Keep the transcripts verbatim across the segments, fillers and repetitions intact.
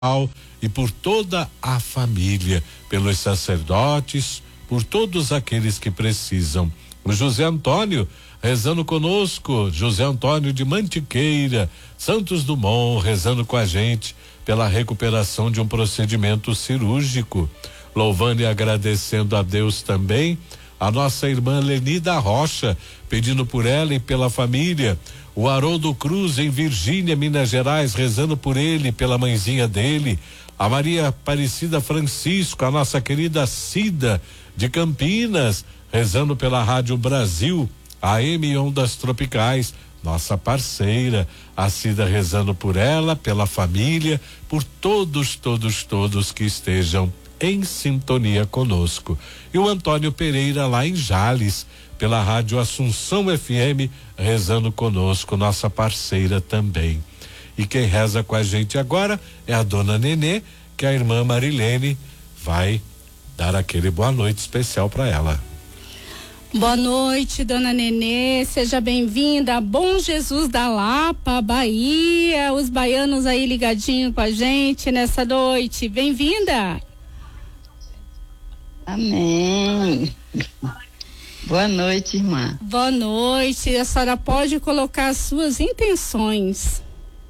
e por toda a família, pelos sacerdotes, por todos aqueles que precisam. O José Antônio rezando conosco, José Antônio de Mantiqueira, Santos Dumont, rezando com a gente pela recuperação de um procedimento cirúrgico. Louvando e agradecendo a Deus também, a nossa irmã Leni da Rocha, pedindo por ela e pela família. O Haroldo Cruz em Virgínia, Minas Gerais, rezando por ele e pela mãezinha dele. A Maria Aparecida Francisco, a nossa querida Cida de Campinas, rezando pela Rádio Brasil, a M Ondas Tropicais, nossa parceira, a Cida rezando por ela, pela família, por todos, todos, todos que estejam em sintonia conosco. E o Antônio Pereira lá em Jales, pela Rádio Assunção F M, rezando conosco, nossa parceira também. E quem reza com a gente agora é a dona Nenê, que a irmã Marilene vai dar aquele boa noite especial para ela. Boa noite, dona Nenê, seja bem-vinda. Bom Jesus da Lapa, Bahia, os baianos aí ligadinho com a gente nessa noite. Bem-vinda. Amém. Boa noite, irmã. Boa noite. A senhora pode colocar as suas intenções.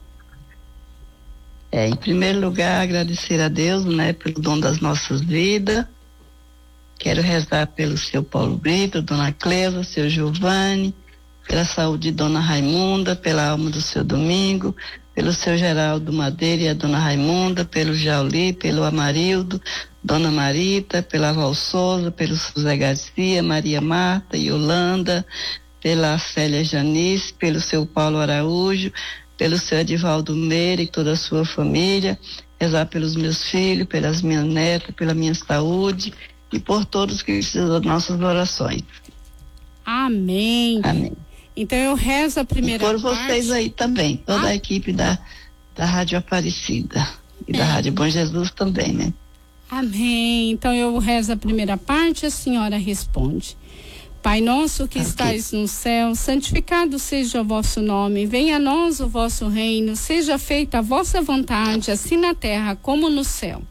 É, em primeiro lugar, agradecer a Deus, né, pelo dom das nossas vidas. Quero rezar pelo seu Paulo Brito, dona Cleusa, seu Giovanni, pela saúde de dona Raimunda, pela alma do seu Domingo, pelo seu Geraldo Madeira e a dona Raimunda, pelo Jauli, pelo Amarildo, dona Marita, pela Val Souza, pelo José Garcia, Maria Marta, Yolanda, pela Célia Janice, pelo seu Paulo Araújo, pelo seu Edivaldo Meira e toda a sua família, rezar pelos meus filhos, pelas minhas netas, pela minha saúde e por todos que precisam das nossas orações. Amém. Amém. Então eu rezo a primeira parte. E por vocês aí também, toda ah. a equipe da, da Rádio Aparecida e é. da Rádio Bom Jesus também, né? Amém. Então eu rezo a primeira parte e a senhora responde. Pai nosso que okay. estais no céu, santificado seja o vosso nome, venha a nós o vosso reino, seja feita a vossa vontade, assim na terra como no céu.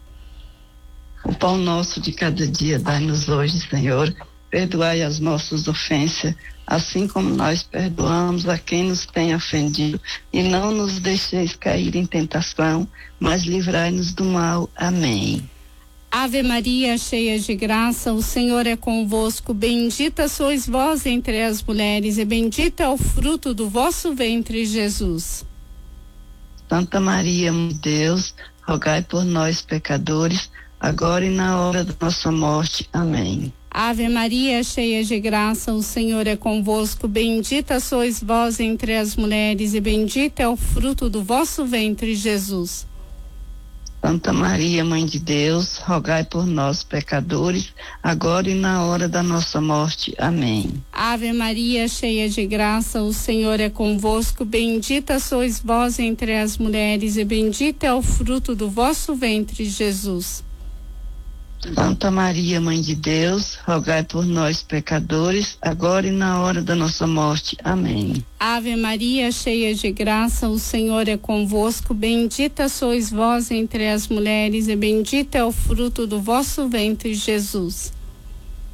O pão nosso de cada dia dai-nos hoje, Senhor, perdoai as nossas ofensas, assim como nós perdoamos a quem nos tem ofendido, e não nos deixeis cair em tentação, mas livrai-nos do mal. Amém. Ave Maria, cheia de graça, o Senhor é convosco, bendita sois vós entre as mulheres, e bendito é o fruto do vosso ventre, Jesus. Santa Maria, mãe de Deus, rogai por nós, pecadores, agora e na hora da nossa morte. Amém. Ave Maria, cheia de graça, o Senhor é convosco, bendita sois vós entre as mulheres, e bendito é o fruto do vosso ventre, Jesus. Santa Maria, mãe de Deus, rogai por nós, pecadores, agora e na hora da nossa morte. Amém. Ave Maria, cheia de graça, o Senhor é convosco, bendita sois vós entre as mulheres, e bendito é o fruto do vosso ventre, Jesus. Santa Maria, mãe de Deus, rogai por nós, pecadores, agora e na hora da nossa morte. Amém. Ave Maria, cheia de graça, o Senhor é convosco, bendita sois vós entre as mulheres, e bendito é o fruto do vosso ventre, Jesus.